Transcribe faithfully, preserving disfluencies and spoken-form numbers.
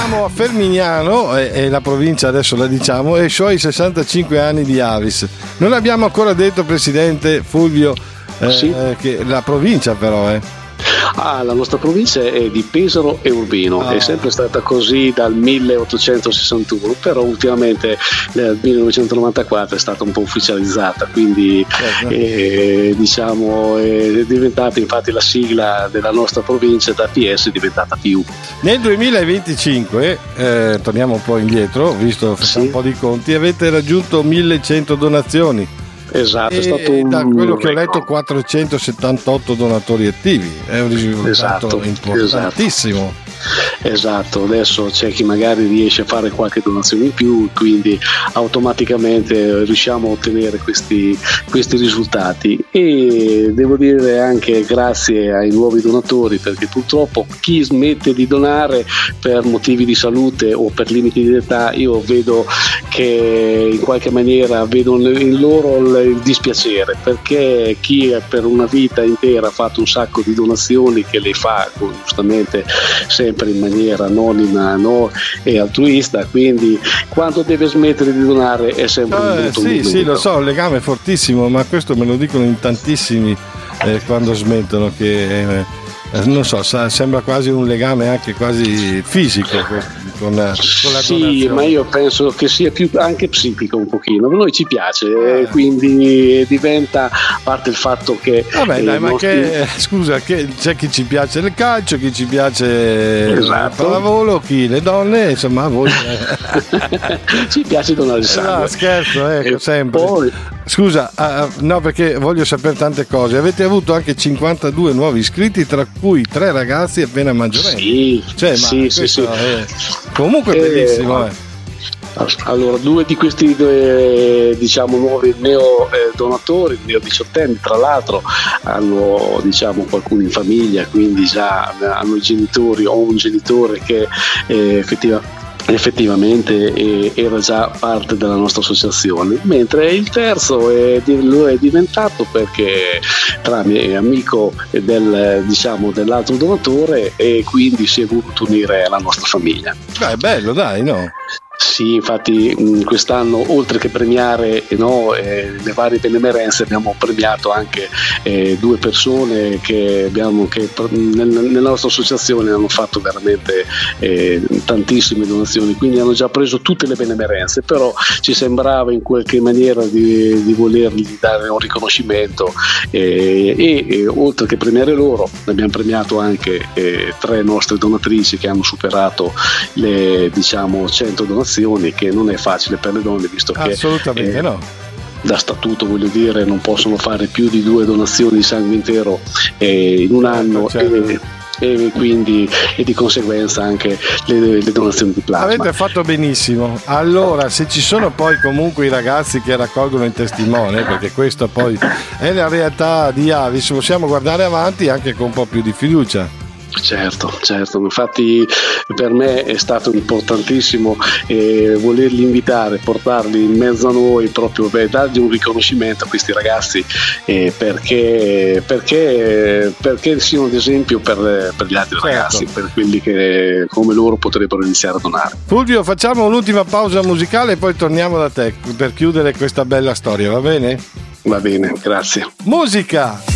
Siamo a Fermignano e, e la provincia adesso la diciamo e i suoi sessantacinque anni di Avis. Non abbiamo ancora detto, presidente Fulvio, eh, sì. che la provincia però è. Eh. Ah, la nostra provincia è di Pesaro e Urbino, ah. È sempre stata così dal milleottocentosessantuno, però ultimamente nel millenovecentonovantaquattro è stata un po' ufficializzata, quindi certo. eh, diciamo è diventata infatti la sigla della nostra provincia da P S è diventata P U. Nel duemilaventicinque, eh, torniamo un po' indietro, visto sì. un po' di conti, avete raggiunto millecento donazioni. Esatto, e è stato un... da quello che ho letto quattrocentosettantotto donatori attivi, è un risultato esatto, importantissimo. Esatto. Esatto, adesso c'è chi magari riesce a fare qualche donazione in più, quindi automaticamente riusciamo a ottenere questi, questi risultati, e devo dire anche grazie ai nuovi donatori, perché purtroppo chi smette di donare per motivi di salute o per limiti di età, io vedo che in qualche maniera vedo in loro il dispiacere, perché chi per una vita intera ha fatto un sacco di donazioni, che le fa giustamente sempre in maniera anonima, no, e altruista, quindi quando deve smettere di donare è sempre un eh, punto sì momento. Sì, lo so, il legame è fortissimo, ma questo me lo dicono in tantissimi eh, quando smettono, che eh, non so, sa, sembra quasi un legame anche quasi fisico con, con la sì, donazione. Ma io penso che sia più anche psichico un pochino, a noi ci piace, eh. quindi diventa, a parte il fatto che vabbè eh, dai, ma nostri... che scusa, che c'è chi ci piace il calcio, chi ci piace esatto. il pallavolo, chi le donne, insomma a voi ci piace donare il sangue. No, scherzo, ecco, sempre poi... Scusa, uh, no, perché voglio sapere tante cose. Avete avuto anche cinquantadue nuovi iscritti, tra cui tre ragazzi appena maggiorenni. Sì, cioè, sì, sì, sì. È... comunque è eh, bellissimo. Eh. Allora, due di questi due, diciamo, nuovi neo eh, donatori, neo diciottenni, tra l'altro, hanno, diciamo, qualcuno in famiglia, quindi già hanno i genitori o un genitore che eh, effettivamente effettivamente eh, era già parte della nostra associazione, mentre il terzo è, lo è diventato perché tramite amico del, diciamo, dell'altro donatore, e quindi si è voluto unire alla nostra famiglia. Beh, è bello, dai, no? Sì, infatti mh, quest'anno, oltre che premiare no, eh, le varie benemerenze, abbiamo premiato anche eh, due persone che abbiamo che nel, nella nostra associazione hanno fatto veramente eh, tantissime donazioni, quindi hanno già preso tutte le benemerenze, però ci sembrava in qualche maniera di, di volergli dare un riconoscimento eh, e, e oltre che premiare loro, abbiamo premiato anche eh, tre nostre donatrici che hanno superato le, diciamo, cento donazioni, che non è facile per le donne, visto che assolutamente eh, no. Da statuto, voglio dire, non possono fare più di due donazioni di sangue intero eh, in un anno, certo. e, e quindi e di conseguenza anche le, le donazioni di plasma. Avete fatto benissimo. Allora, se ci sono poi comunque i ragazzi che raccolgono il testimone, perché questa poi è la realtà di Avis, possiamo guardare avanti anche con un po' più di fiducia. Certo, certo, infatti per me è stato importantissimo eh, volerli invitare, portarli in mezzo a noi, proprio per dargli un riconoscimento a questi ragazzi eh, perché, perché, perché siano ad esempio per, per gli altri certo. ragazzi, per quelli che come loro potrebbero iniziare a donare. Fulvio, facciamo un'ultima pausa musicale e poi torniamo da te per chiudere questa bella storia, va bene? Va bene, grazie. Musica!